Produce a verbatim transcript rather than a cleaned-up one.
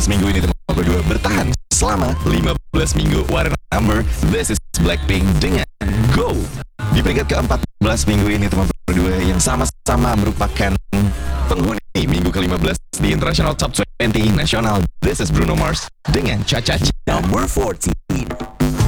belas minggu ini teman berdua bertahan selama lima belas minggu. What a number. This is Blackpink dengan Go. Di peringkat ke-empat belas minggu ini teman berdua yang sama-sama merupakan penghuni minggu ke-lima belas di International Top dua puluh nasional. This is Bruno Mars dengan Cha Cha Cha. Number fourteen.